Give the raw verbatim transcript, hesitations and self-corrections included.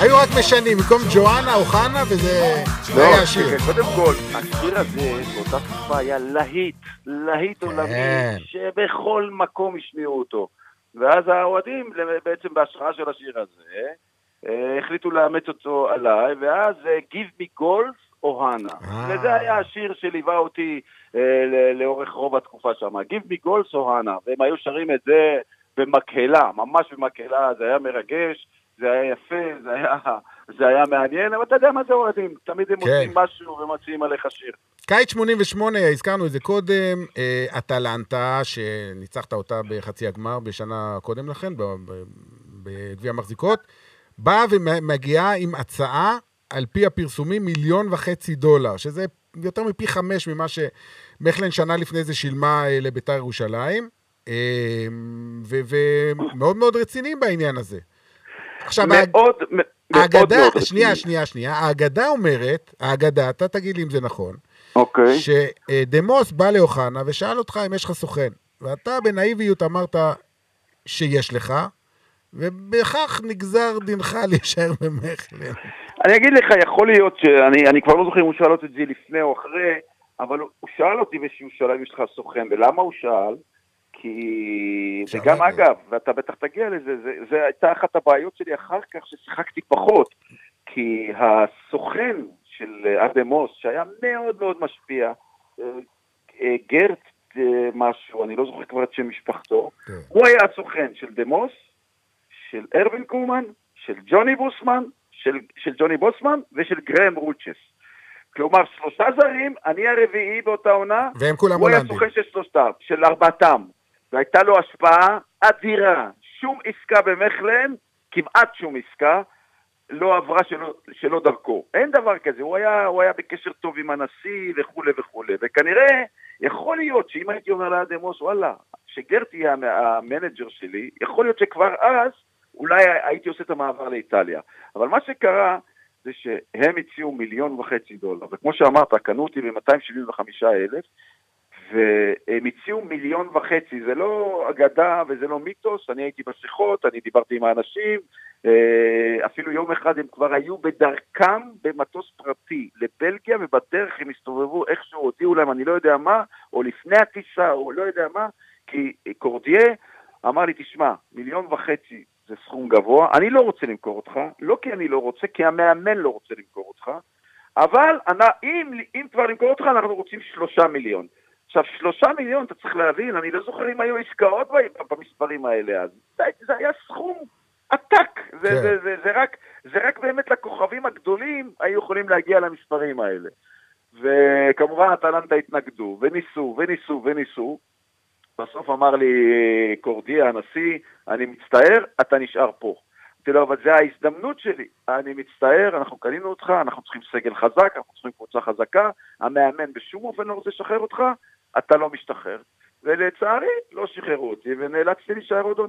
היו רק משנים, במקום ג'ואנה או חנה, וזה היה השיר. קודם כל, השיר הזה, באותה תקופה היה להיט, להיט עולמי, שבכל מקום השמיעו אותו. ואז האוהדים, בעצם בהשראה של השיר הזה, החליטו לאמץ אותו עליי, ואז Give me Golf או הנה. וזה היה השיר שליווה אותי לאורך רוב התקופה שם. Give me Golf או הנה. והם היו שרים את זה במקהלה, ממש במקהלה, זה היה מרגש, זה היה יפה, זה היה, זה היה מעניין, אבל אתה יודע מה זה אוהדים, תמיד הם כן. עושים משהו ומציעים עליך שיר. קיץ שמונים ושמונה, הזכרנו את זה קודם, אטלנטה, שניצחת אותה בחצי הגמר בשנה קודם לכן, בגביע המחזיקות, באה ומגיעה עם הצעה, על פי הפרסומים, מיליון וחצי דולר, שזה יותר מפי חמש ממה שמכלן שנה לפני זה שילמה לביתר ירושלים, ומאוד מאוד רציניים בעניין הזה. עכשיו, מאוד, האגדה, שנייה, שנייה, שנייה, האגדה אומרת, האגדה, אתה תגיד לי אם זה נכון, אוקיי. שדמוס בא לאוחנה ושאל אותך אם יש לך סוכן, ואתה בנאיביות אמרת שיש לך, ובכך נגזר דינך להישאר במכלן. אני אגיד לך, יכול להיות שאני אני כבר לא זוכר אם הוא שאל אותי את זה לפני או אחרי, אבל הוא שאל אותי בשביל שאלה אם יש לך סוכן, ולמה הוא שאל? כי, וגם אגב, ואתה בטח תגיע לזה, זה, זה הייתה אחת הבעיות שלי אחר כך ששיחקתי פחות, כי הסוכן של אדמוס, שהיה מאוד מאוד משפיע, גרט משהו, אני לא זוכר כבר את שם משפחתו, הוא היה הסוכן של דמוס, של ארווין קומן, של ג'וני בוסמן, של, של ג'וני בוסמן ושל גרם רוצ'ס. כלומר, שלושה זרים, אני הרביעי באותה עונה, והם כולם הוא היה סוכן של שלושתם, של ארבעתם. והייתה לו השפעה אדירה. שום עסקה במכלן, כמעט שום עסקה, לא עברה שלא, שלא דרכו. אין דבר כזה, הוא היה, הוא היה בקשר טוב עם הנשיא וכו' וכו'. וכנראה, יכול להיות שאם הייתי אומר לאדמוס, וואלה, שגרט יהיה המנג'ר שלי, יכול להיות שכבר אז, אולי הייתי עושה את המעבר לאיטליה. אבל מה שקרה, זה שהם הציעו מיליון וחצי דולר, וכמו שאמרת, קנו אותי ב-מאתיים שבעים וחמישה אלף, והם הציעו מיליון וחצי, זה לא אגדה וזה לא מיתוס, אני הייתי בשיחות, אני דיברתי עם האנשים, אפילו יום אחד הם כבר היו בדרכם במטוס פרטי לבלגיה, ובדרך הם הסתובבו איכשהו, הודיעו להם, אני לא יודע מה, או לפני הטיסה, או לא יודע מה, כי קורדיה אמר לי, תשמע, מיליון וחצי, זה סכום גבוה, אני לא רוצה למכור אותך, לא כי אני לא רוצה, כי המאמן לא רוצה למכור אותך, אבל אני, אם, אם כבר למכור אותך, אנחנו רוצים שלושה מיליון. עכשיו, שלושה מיליון, אתה צריך להבין, אני לא זוכר אם היו עסקאות במספרים האלה, אז זה, זה היה סכום עתק, זה, כן. זה, זה, זה, רק, זה רק באמת לכוכבים הגדולים היו יכולים להגיע למספרים האלה. וכמובן, אטלנטה התנגדו, וניסו, וניסו, וניסו, בסוף אמר לי קורדיה, הנשיא, אני מצטער, אתה נשאר פה. אמרתי לו, אבל זה ההזדמנות שלי. אני מצטער, אנחנו קנינו אותך, אנחנו צריכים סגל חזק, אנחנו צריכים קבוצה חזקה, המאמן בשום אופן לא רוצה לשחרר אותך, אתה לא משתחרר. ולצערי, לא שחררו אותי, ונאלצתי להישאר עוד עונה.